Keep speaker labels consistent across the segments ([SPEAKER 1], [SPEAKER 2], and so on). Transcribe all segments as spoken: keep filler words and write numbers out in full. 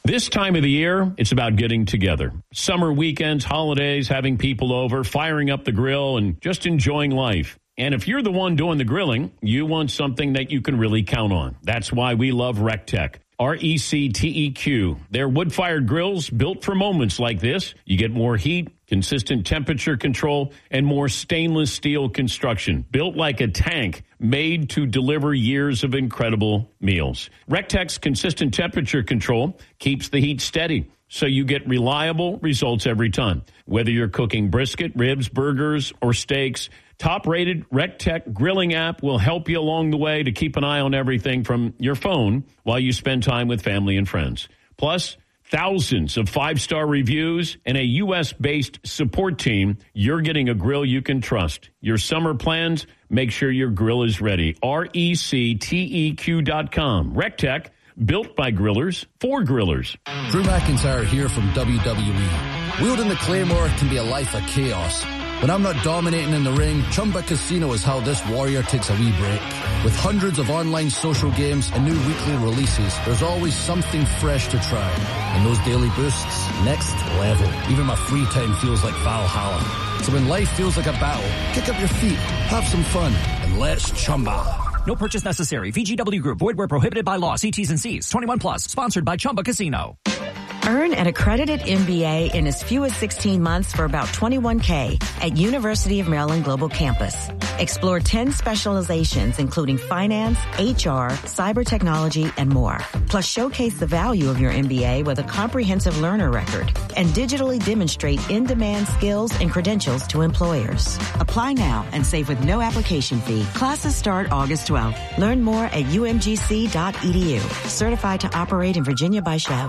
[SPEAKER 1] This time of the year, it's about getting together. Summer weekends, holidays, having people over, firing up the grill, and just enjoying life. And if you're the one doing the grilling, you want something that you can really count on. That's why we love RecTech. R E C T E Q. They're wood-fired grills built for moments like this. You get more heat, consistent temperature control, and more stainless steel construction. Built like a tank, made to deliver years of incredible meals. RecTech's consistent temperature control keeps the heat steady, so you get reliable results every time. Whether you're cooking brisket, ribs, burgers, or steaks, top-rated RecTech grilling app will help you along the way to keep an eye on everything from your phone while you spend time with family and friends. Plus, thousands of five-star reviews and a U S-based support team. You're getting a grill you can trust. Your summer plans, make sure your grill is ready. R E C T E Q dot com. RecTech, built by grillers for grillers.
[SPEAKER 2] Drew McIntyre here from W W E. Wielding the Claymore can be a life of chaos. When I'm not dominating in the ring, Chumba Casino is how this warrior takes a wee break. With hundreds of online social games and new weekly releases, there's always something fresh to try. And those daily boosts, next level. Even my free time feels like Valhalla. So when life feels like a battle, kick up your feet, have some fun, and let's Chumba.
[SPEAKER 3] No purchase necessary. V G W Group. Void where prohibited by law. See T's and C's. twenty-one plus. Sponsored by Chumba Casino.
[SPEAKER 4] Earn an accredited M B A in as few as sixteen months for about twenty-one K at University of Maryland Global Campus. Explore ten specializations, including finance, H R, cyber technology, and more. Plus, showcase the value of your M B A with a comprehensive learner record and digitally demonstrate in-demand skills and credentials to employers. Apply now and save with no application fee. Classes start August twelfth. Learn more at U M G C dot E D U. Certified to operate in Virginia by Chev.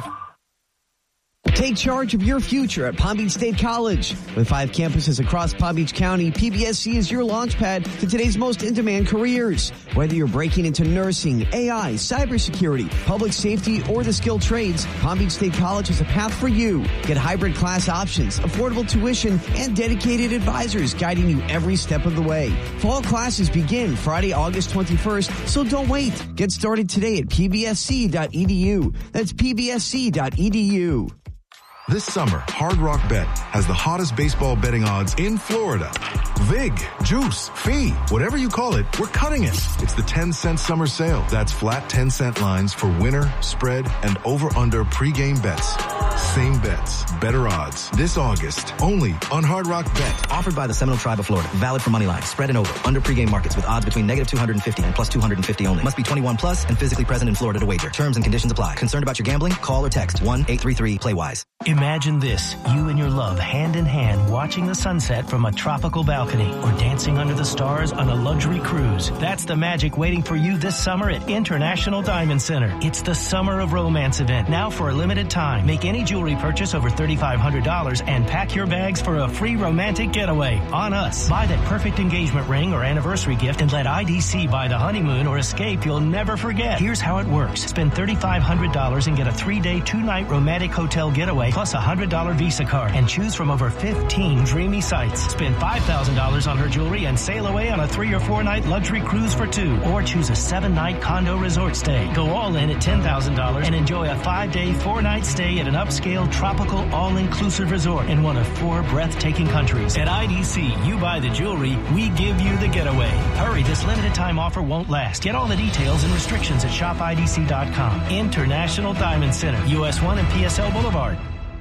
[SPEAKER 5] Take charge of your future at Palm Beach State College. With five campuses across Palm Beach County, P B S C is your launchpad to today's most in-demand careers. Whether you're breaking into nursing, A I, cybersecurity, public safety, or the skilled trades, Palm Beach State College has a path for you. Get hybrid class options, affordable tuition, and dedicated advisors guiding you every step of the way. Fall classes begin Friday, August twenty-first, so don't wait. Get started today at P B S C dot E D U. That's P B S C dot E D U.
[SPEAKER 6] This summer, Hard Rock Bet has the hottest baseball betting odds in Florida. Vig, Juice, Fee, whatever you call it, we're cutting it. It's the ten cent summer sale. That's flat ten cent lines for winner, spread, and over-under pregame bets. Same bets, better odds. This August, only on Hard Rock Bet.
[SPEAKER 7] Offered by the Seminole Tribe of Florida. Valid for moneyline, spread and over. Under pregame markets with odds between negative two hundred fifty and plus two hundred fifty only. Must be twenty-one plus and physically present in Florida to wager. Terms and conditions apply. Concerned about your gambling? Call or text one eight three three play wise.
[SPEAKER 8] Imagine this, you and your love hand in hand watching the sunset from a tropical balcony or dancing under the stars on a luxury cruise. That's the magic waiting for you this summer at International Diamond Center. It's the Summer of Romance event, now for a limited time. Make any jewelry purchase over thirty-five hundred dollars and pack your bags for a free romantic getaway on us. Buy that perfect engagement ring or anniversary gift and let I D C buy the honeymoon or escape you'll never forget. Here's how it works. Spend thirty-five hundred dollars and get a three-day, two-night romantic hotel getaway plus a one hundred dollars Visa card and choose from over fifteen dreamy sites. Spend five thousand dollars on her jewelry and sail away on a three or four night luxury cruise for two, or choose a seven night condo resort stay. Go all in at ten thousand dollars and enjoy a five day, four night stay at an upscale tropical all-inclusive resort in one of four breathtaking countries. At I D C, you buy the jewelry, we give you the getaway. Hurry, this limited time offer won't last. Get all the details and restrictions at shop I D C dot com. International Diamond Center, U S one and P S L Boulevard.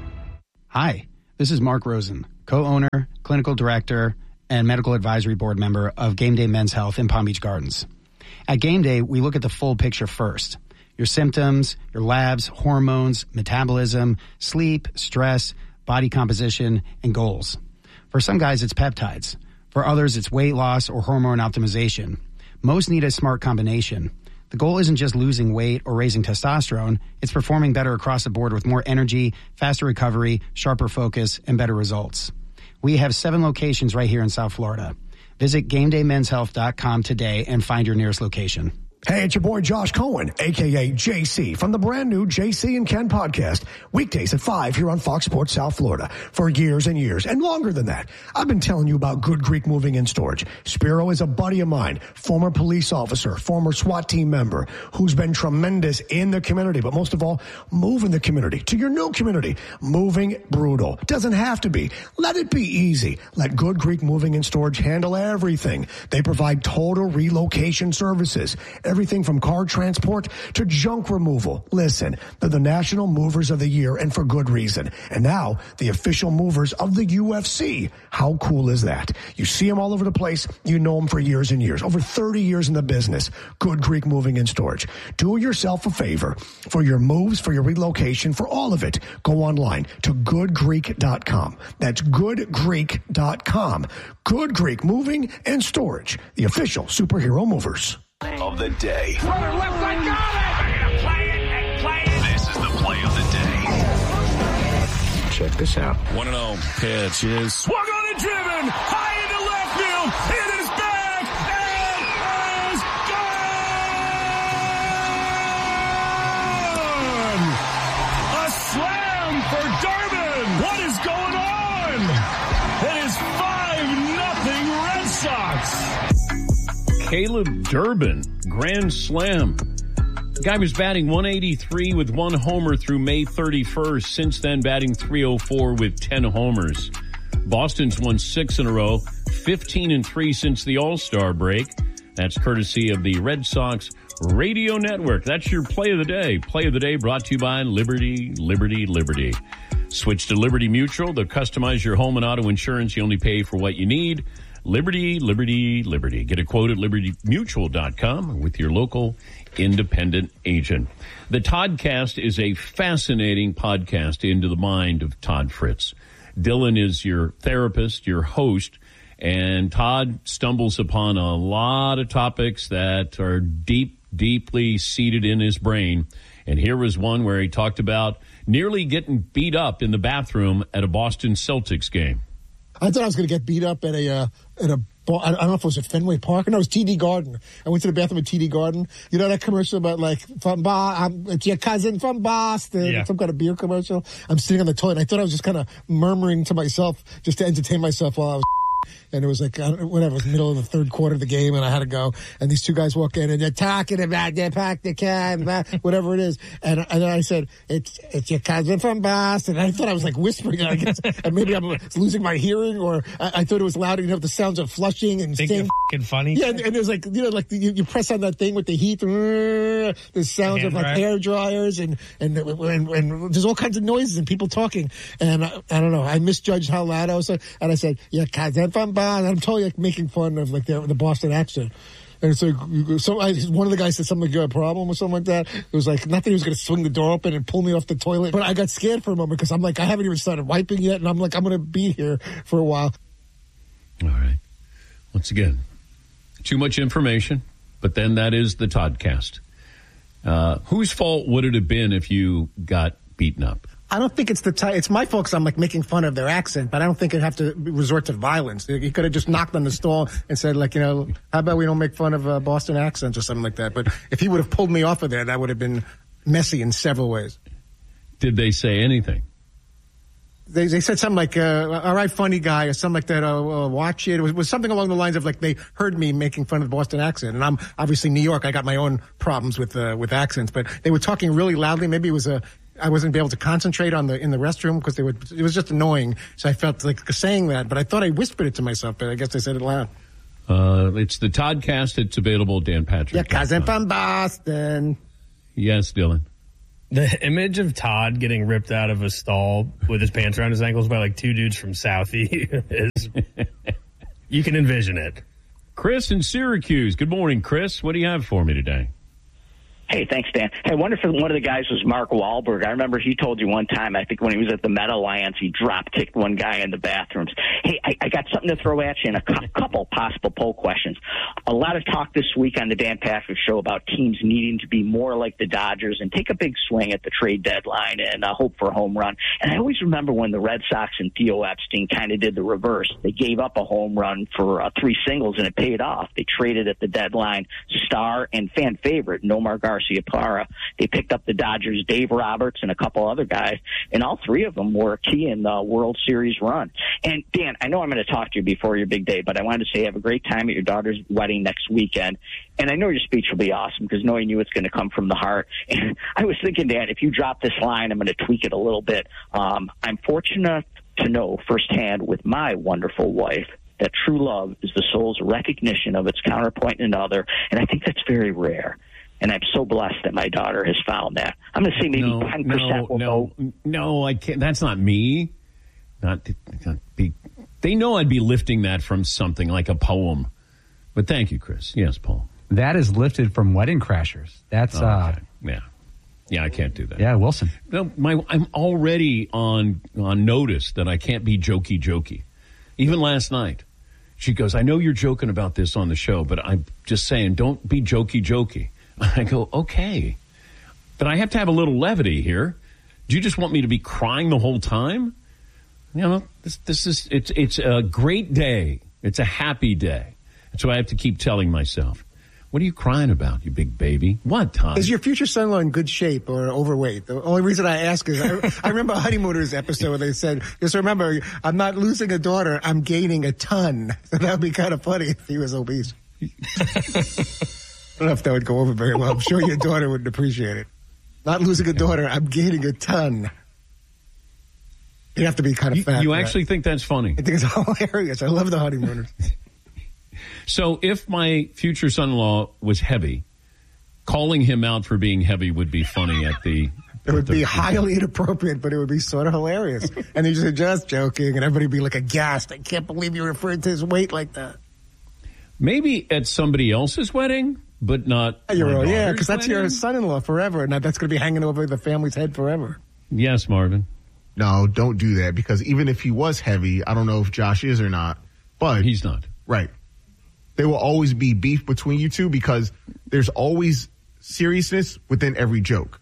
[SPEAKER 9] Hi, this is Mark Rosen, co-owner, clinical director, and medical advisory board member of Game Day Men's Health in Palm Beach Gardens. At Game Day, we look at the full picture first. Your symptoms, your labs, hormones, metabolism, sleep, stress, body composition, and goals. For some guys, it's peptides. For others, it's weight loss or hormone optimization. Most need a smart combination. The goal isn't just losing weight or raising testosterone. It's performing better across the board with more energy, faster recovery, sharper focus, and better results. We have seven locations right here in South Florida. Visit game day men's health dot com today and find your nearest location.
[SPEAKER 10] Hey, it's your boy Josh Cohen, a k a. J C, from the brand new J C and Ken podcast, weekdays at five here on Fox Sports South Florida. For years and years, and longer than that, I've been telling you about Good Greek Moving and Storage. Spiro is a buddy of mine, former police officer, former SWAT team member, who's been tremendous in the community, but most of all, moving the community to your new community. Moving brutal. Doesn't have to be. Let it be easy. Let Good Greek Moving and Storage handle everything. They provide total relocation services. Everything from car transport to junk removal. Listen, they're the National Movers of the Year, and for good reason. And now, the official movers of the U F C. How cool is that? You see them all over the place. You know them for years and years. Over thirty years in the business. Good Greek Moving and Storage. Do yourself a favor. For your moves, for your relocation, for all of it, go online to good greek dot com. That's good greek dot com. Good Greek Moving and Storage. The official superhero movers.
[SPEAKER 11] Of the day.
[SPEAKER 12] Runner left side, got it! We're gonna play it and play it.
[SPEAKER 11] This is the play of the day.
[SPEAKER 12] Check this out.
[SPEAKER 11] one and oh pitch is
[SPEAKER 12] swung on and driven high into left field. It is back. It is gone! A slam for Durbin. What is going on? It is five nothing Red Sox.
[SPEAKER 1] Caleb Durbin, grand slam. The guy was batting one eighty-three with one homer through May thirty-first. Since then, batting three oh four with ten homers. Boston's won six in a row, fifteen and three since the All-Star break. That's courtesy of the Red Sox Radio Network. That's your play of the day. Play of the day brought to you by Liberty, Liberty, Liberty. Switch to Liberty Mutual. They'll customize your home and auto insurance. You only pay for what you need. Liberty, Liberty, Liberty. Get a quote at liberty mutual dot com with your local independent agent. The Toddcast is a fascinating podcast into the mind of Todd Fritz. Dylan is your therapist, your host, and Todd stumbles upon a lot of topics that are deep, deeply seated in his brain. And here was one where he talked about nearly getting beat up in the bathroom at a Boston Celtics game.
[SPEAKER 13] I thought I was going to get beat up at a uh, at a bar. I don't know if it was at Fenway Park. No, it was T D Garden. I went to the bathroom at T D Garden. You know that commercial about like from Boston, it's your cousin from Boston, yeah. Some kind of beer commercial. I'm sitting on the toilet. I thought I was just kind of murmuring to myself just to entertain myself while I was. And it was like, I don't, whatever, it was middle of the third quarter of the game, and I had to go. And these two guys walk in, and they're talking about they packed the can, whatever it is. And, and then I said, it's it's your cousin from Boston. And I thought I was like whispering, I guess, and maybe I'm losing my hearing, or I, I thought it was loud enough. The sounds of flushing and
[SPEAKER 14] think you're f***ing funny.
[SPEAKER 13] Yeah, and, and there's like, you know, like you, you press on that thing with the heat, the sounds of like hair dryers, and and, and and and there's all kinds of noises and people talking. And I, I don't know, I misjudged how loud I was, and I said, your cousin from Boston. I'm totally like making fun of like the, the Boston accent. And it's like, so I, one of the guys said something, you got a problem or something like that. It was like, not that he was going to swing the door open and pull me off the toilet, but I got scared for a moment because I'm like, I haven't even started wiping yet. And I'm like, I'm going to be here for a while.
[SPEAKER 1] All right. Once again, too much information, but then that is the Toddcast. Uh, whose fault would it have been if you got beaten up?
[SPEAKER 13] I don't think it's the type. It's my fault because I'm like making fun of their accent, but I don't think it'd have to resort to violence. He could have just knocked on the stall and said, like, you know, how about we don't make fun of uh, Boston accents or something like that. But if he would have pulled me off of there, that would have been messy in several ways.
[SPEAKER 1] Did they say anything?
[SPEAKER 13] They they said something like, uh, all right, funny guy, or something like that, uh, uh, watch it. It was, was something along the lines of, like, they heard me making fun of the Boston accent. And I'm obviously New York. I got my own problems with uh, with accents. But they were talking really loudly. Maybe it was a... I wasn't able to concentrate on the in the restroom because they would. It was just annoying. So I felt like saying that, but I thought I whispered it to myself. But I guess I said it loud.
[SPEAKER 1] Uh, it's the Toddcast. It's available. Dan Patrick.
[SPEAKER 13] Yeah, cousin from Boston.
[SPEAKER 1] Yes, Dylan.
[SPEAKER 14] The image of Todd getting ripped out of a stall with his pants around his ankles by like two dudes from Southie is. You can envision it.
[SPEAKER 1] Chris in Syracuse. Good morning, Chris. What do you have for me today?
[SPEAKER 15] Hey, thanks, Dan. Hey, I wonder if one of the guys was Mark Wahlberg. I remember he told you one time, I think when he was at the Meadowlands, he drop-kicked one guy in the bathrooms. Hey, I, I got something to throw at you and a cu- couple possible poll questions. A lot of talk this week on the Dan Patrick Show about teams needing to be more like the Dodgers and take a big swing at the trade deadline and uh, hope for a home run. And I always remember when the Red Sox and Theo Epstein kind of did the reverse. They gave up a home run for uh, three singles, and it paid off. They traded at the deadline star and fan favorite Nomar Garciaparra. They picked up the Dodgers' Dave Roberts and a couple other guys, and all three of them were key in the World Series run. And, Dan, I know I'm going to talk to you before your big day, but I wanted to say have a great time at your daughter's wedding next weekend. And I know your speech will be awesome because knowing you, it's going to come from the heart. And I was thinking, Dan, if you drop this line, I'm going to tweak it a little bit. Um, I'm fortunate to know firsthand with my wonderful wife that true love is the soul's recognition of its counterpoint in another, and I think that's very rare. And I'm so blessed that my daughter has found that. I'm going to say maybe
[SPEAKER 1] no,
[SPEAKER 15] ten percent
[SPEAKER 1] no,
[SPEAKER 15] will
[SPEAKER 1] no,
[SPEAKER 15] go.
[SPEAKER 1] No, I can't. That's not me. Not, not be. They know I'd be lifting that from something like a poem. But thank you, Chris. Yes, Paul.
[SPEAKER 16] That is lifted from Wedding Crashers. That's
[SPEAKER 1] oh,
[SPEAKER 16] uh,
[SPEAKER 1] okay. yeah, yeah. I can't do that.
[SPEAKER 16] Yeah, Wilson.
[SPEAKER 1] No, my I'm already on on notice that I can't be jokey jokey. Even last night, she goes, "I know you're joking about this on the show, but I'm just saying, don't be jokey jokey." I go, okay, but I have to have a little levity here. Do you just want me to be crying the whole time? You know, this this is it's it's a great day. It's a happy day. That's what I have to keep telling myself. What are you crying about, you big baby? What, Tom?
[SPEAKER 13] Is your future son-in-law in good shape or overweight? The only reason I ask is I, I remember a Honeymooners episode where they said, just remember, I'm not losing a daughter, I'm gaining a ton. So that would be kind of funny if he was obese. I don't know if that would go over very well. I'm sure your daughter would appreciate it. Not losing a daughter, I'm gaining a ton. You have to be kind of
[SPEAKER 1] you,
[SPEAKER 13] fat.
[SPEAKER 1] You actually that. think that's funny?
[SPEAKER 13] I think it's hilarious. I love the Honeymooners.
[SPEAKER 1] So if my future son-in-law was heavy, calling him out for being heavy would be funny at the...
[SPEAKER 13] It would be highly inappropriate, but it would be sort of hilarious. And he'd say, just joking, and everybody would be like aghast. I can't believe you referred to his weight like that.
[SPEAKER 1] Maybe at somebody else's wedding, but not
[SPEAKER 13] You're
[SPEAKER 1] my
[SPEAKER 13] right, yeah, because
[SPEAKER 1] wedding?
[SPEAKER 13] that's your son-in-law forever, and that's going to be hanging over the family's head forever.
[SPEAKER 1] Yes, Marvin.
[SPEAKER 17] No, don't do that, because even if he was heavy, I don't know if Josh is or not, but...
[SPEAKER 1] He's not.
[SPEAKER 17] Right. There will always be beef between you two because there's always seriousness within every joke.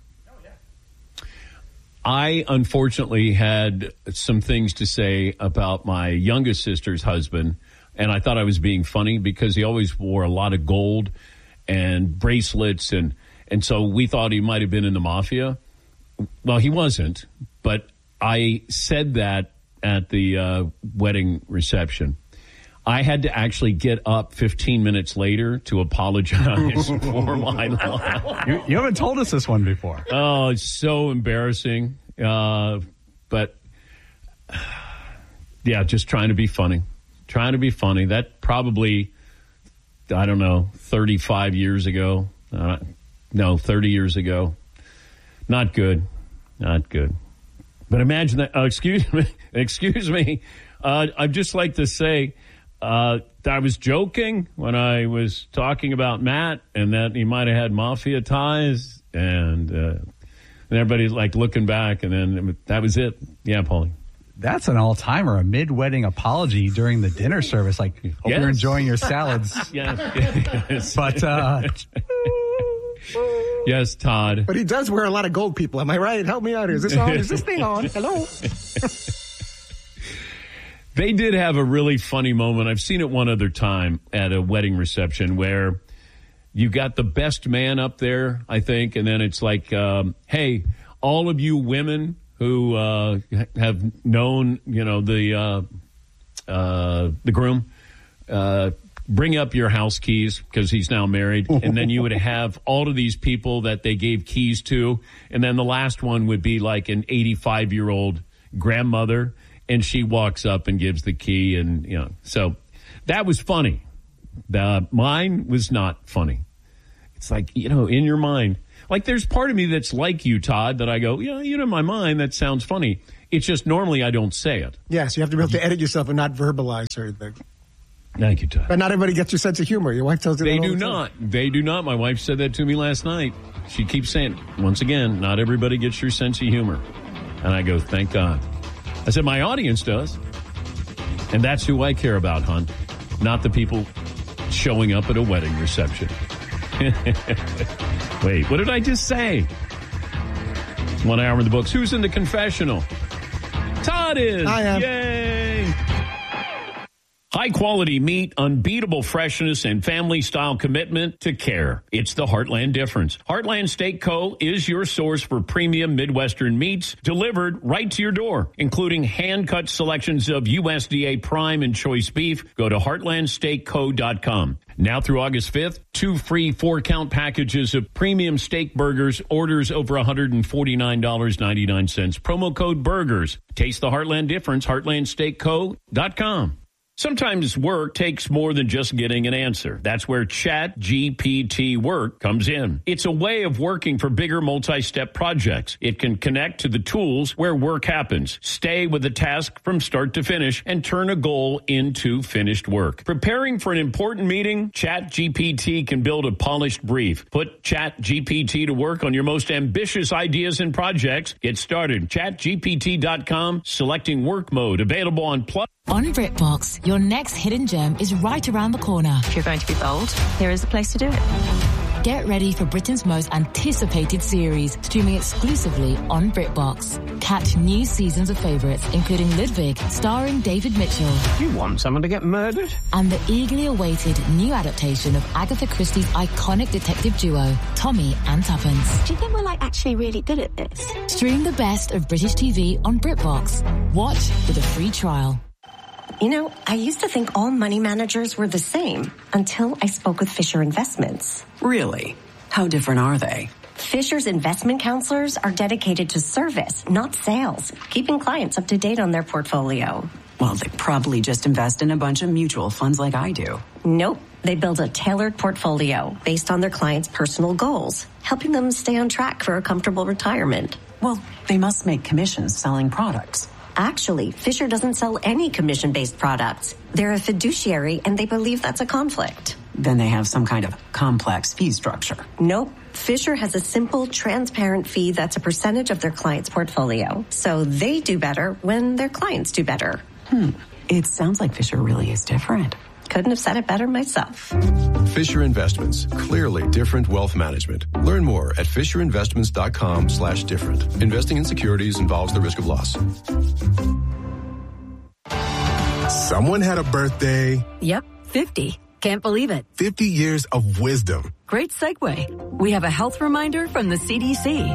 [SPEAKER 1] I, unfortunately, had some things to say about my youngest sister's husband, and I thought I was being funny because he always wore a lot of gold and bracelets, and, and so we thought he might have been in the mafia. Well, he wasn't, but I said that at the uh, wedding reception. I had to actually get up fifteen minutes later to apologize for my lie.
[SPEAKER 16] You, you haven't told us this one before.
[SPEAKER 1] Oh, it's so embarrassing. Uh, but, yeah, just trying to be funny. Trying to be funny. That probably, I don't know, thirty-five years ago. Uh, no, thirty years ago. Not good. Not good. But imagine that. Uh, excuse me. Excuse me. Uh, I'd just like to say... Uh, I was joking when I was talking about Matt and that he might have had mafia ties, and, uh, and everybody's like looking back, and then that was it. Yeah, Paulie.
[SPEAKER 16] That's an all-timer, a mid-wedding apology during the dinner service. Like, hope
[SPEAKER 1] yes.
[SPEAKER 16] you're enjoying your salads.
[SPEAKER 1] yes. yes.
[SPEAKER 16] But, uh...
[SPEAKER 1] yes, Todd.
[SPEAKER 13] But he does wear a lot of gold, people. Am I right? Help me out here. Is this on? Is this thing on? Hello?
[SPEAKER 1] They did have a really funny moment. I've seen it one other time at a wedding reception where you got the best man up there, I think, and then it's like, um, hey, all of you women who uh, have known, you know, the uh, uh, the groom, uh, bring up your house keys because he's now married, and then you would have all of these people that they gave keys to, and then the last one would be like an eighty-five-year-old grandmother. And she walks up and gives the key, and, you know, so that was funny. The, mine was not funny. It's like, you know, in your mind. Like, there's part of me that's like you, Todd, that I go, yeah, you know, in my mind, that sounds funny. It's just normally I don't say it.
[SPEAKER 13] Yes, you have to be able to edit yourself and not verbalize everything.
[SPEAKER 1] Thank you, Todd.
[SPEAKER 10] But not everybody gets your sense of humor. Your wife tells you
[SPEAKER 1] They
[SPEAKER 10] that all
[SPEAKER 1] do
[SPEAKER 10] the time.
[SPEAKER 1] not. They do not. My wife said that to me last night. She keeps saying, once again, not everybody gets your sense of humor. And I go, thank God. I said, my audience does. And that's who I care about, hon. Not the people showing up at a wedding reception. Wait, what did I just say? One hour in the books. Who's in the confessional? Todd is.
[SPEAKER 10] I am.
[SPEAKER 1] Yay. High quality meat, unbeatable freshness, and family style commitment to care. It's the Heartland difference. Heartland Steak Co. is your source for premium Midwestern meats delivered right to your door, including hand-cut selections of U S D A prime and choice beef. Go to heartland steak co dot com. Now through August fifth, two free four-count packages of premium steak burgers, orders over one hundred forty-nine dollars and ninety-nine cents. Promo code BURGERS. Taste the Heartland difference, heartland steak co dot com. Sometimes work takes more than just getting an answer. That's where Chat G P T Work comes in. It's a way of working for bigger multi-step projects. It can connect to the tools where work happens, stay with the task from start to finish, and turn a goal into finished work. Preparing for an important meeting, Chat G P T can build a polished brief. Put Chat G P T to work on your most ambitious ideas and projects. Get started. chat G P T dot com, selecting work mode. Available on Plus.
[SPEAKER 18] On BritBox, your next hidden gem is right around the corner.
[SPEAKER 4] If you're going to be bold, here is the place to do it.
[SPEAKER 18] Get ready for Britain's most anticipated series, streaming exclusively on BritBox. Catch new seasons of favourites, including Ludwig, starring David Mitchell.
[SPEAKER 5] You want someone to get murdered?
[SPEAKER 18] And the eagerly awaited new adaptation of Agatha Christie's iconic detective duo, Tommy and Tuppence.
[SPEAKER 19] Do you think we're, like, actually really good at this?
[SPEAKER 18] Stream the best of British T V on BritBox. Watch with a free trial.
[SPEAKER 19] You know, I used to think all money managers were the same until I spoke with Fisher Investments.
[SPEAKER 20] Really? How different are they?
[SPEAKER 19] Fisher's investment counselors are dedicated to service, not sales, keeping clients up to date on their portfolio.
[SPEAKER 20] Well, they probably just invest in a bunch of mutual funds like I do.
[SPEAKER 19] Nope. They build a tailored portfolio based on their clients' personal goals, helping them stay on track for a comfortable retirement.
[SPEAKER 20] Well, they must make commissions selling products.
[SPEAKER 19] Actually, Fisher doesn't sell any commission-based products. They're a fiduciary, and they believe that's a conflict.
[SPEAKER 20] Then they have some kind of complex fee structure.
[SPEAKER 19] Nope. Fisher has a simple, transparent fee that's a percentage of their client's portfolio. So they do better when their clients do better.
[SPEAKER 20] Hmm. It sounds like Fisher really is different.
[SPEAKER 19] Couldn't have said it better myself.
[SPEAKER 21] Fisher Investments. Clearly different wealth management. Learn more at fisher investments dot com slash different. Investing in securities involves the risk of loss.
[SPEAKER 22] Someone had a birthday.
[SPEAKER 23] Yep, fifty. Can't believe it.
[SPEAKER 22] fifty years of wisdom.
[SPEAKER 23] Great segue. We have a health reminder from the C D C.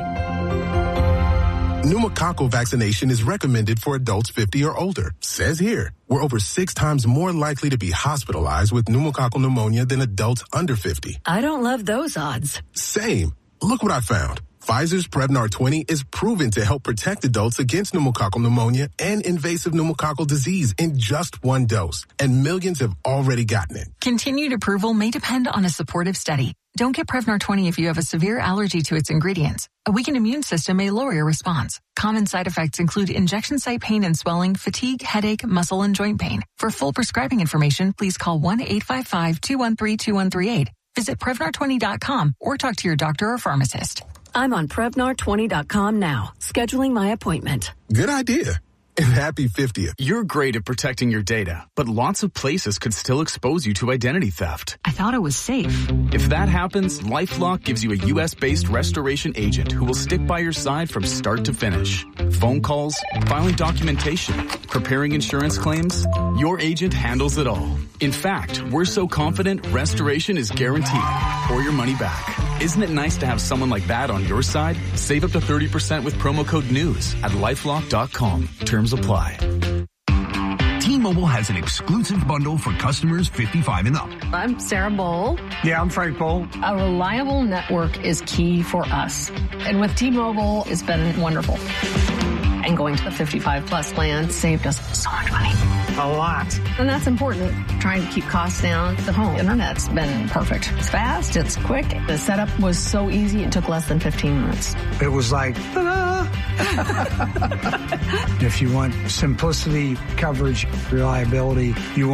[SPEAKER 22] Pneumococcal vaccination is recommended for adults fifty or older. Says here, we're over six times more likely to be hospitalized with pneumococcal pneumonia than adults under fifty.
[SPEAKER 23] I don't love those odds.
[SPEAKER 22] Same. Look what I found. Pfizer's Prevnar twenty is proven to help protect adults against pneumococcal pneumonia and invasive pneumococcal disease in just one dose. And millions have already gotten it.
[SPEAKER 24] Continued approval may depend on a supportive study. Don't get Prevnar twenty if you have a severe allergy to its ingredients. A weakened immune system may lower your response. Common side effects include injection site pain and swelling, fatigue, headache, muscle, and joint pain. For full prescribing information, please call one eight five five, two one three, two one three eight. Visit Prevnar twenty dot com or talk to your doctor or pharmacist.
[SPEAKER 23] I'm on Prevnar twenty dot com now, scheduling my appointment.
[SPEAKER 22] Good idea. And happy fiftieth.
[SPEAKER 25] You're great at protecting your data, but lots of places could still expose you to identity theft.
[SPEAKER 24] I thought it was safe.
[SPEAKER 25] If that happens, LifeLock gives you a U S-based restoration agent who will stick by your side from start to finish. Phone calls, filing documentation, preparing insurance claims, your agent handles it all. In fact, we're so confident restoration is guaranteed or your money back. Isn't it nice to have someone like that on your side? Save up to thirty percent with promo code NEWS at lifelock dot com. Terms apply.
[SPEAKER 26] T-Mobile has an exclusive bundle for customers fifty-five and up.
[SPEAKER 27] I'm Sarah Bowl.
[SPEAKER 10] Yeah, I'm Frank Bowl.
[SPEAKER 27] A reliable network is key for us. And with T-Mobile, it's been wonderful. And going to the fifty-five plus plan saved us so much money.
[SPEAKER 10] A lot.
[SPEAKER 27] And that's important. Trying to keep costs down. The home internet's been perfect. It's fast. It's quick. The setup was so easy. It took less than fifteen minutes.
[SPEAKER 10] It was like, ta-da! If you want simplicity, coverage, reliability, you